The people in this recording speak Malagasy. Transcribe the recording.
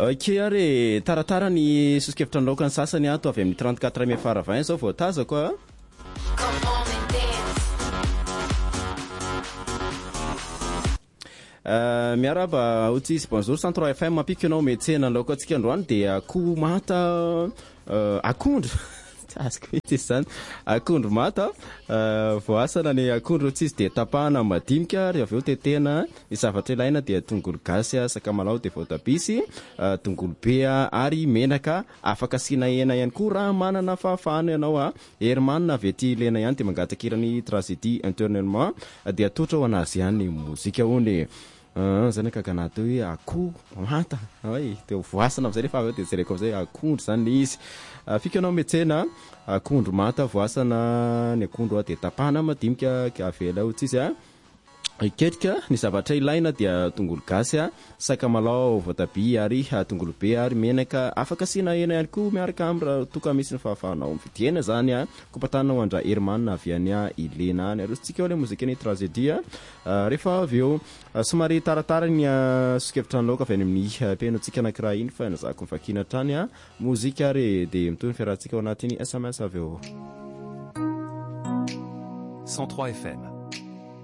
Ok ary taratara ny soskevitra laoka ny sasany ato avy amin'ny 34 mi faravin zao voatazako a. Miaraba autis bonjour 103 FM mapika anao metsena laoka atsika androany dia akoho mata akondro zany akondro mata voasana ny akondro tsy izy dia tapahana madinika ary avy eo tetena ny zavatra ilaina dia tongolo gasy sakamalaho dia voatabisy tongolo be ary menaka afaka asiana hena ihany koa raha manana fahafahana ianao Herman avy ety Lena ihany dia mangatakirany tragédie internellement dia atotra ho anazy ihany mozika hony zany kakanato hoe akoho mata dia voasana amizay rehefa avy eo dia jereko amizay akondro zany izy fika anao metsena akondro mata voasana ny akondro dia tapahana madinika avela tsy izy iketrika ny zavatra ilaina dia tongolo gasy sakamalaho voatabia ary tongolo be ary menaka afaka asiana hena ihany koa miaraka aminy toka misy ny fahafahanao mividy hena zany kopatanao andra Herman avy any Ilena any arotsika le mozika ny tragédie rehefa avy eo somary taratara ny soskevitra laoka avy any amin'ny pianotsika anakiraha iny fa nazako mivakina trany mozika ary dia mitony fiarahantsika ao anatin'ny SMS avy eo 103 FM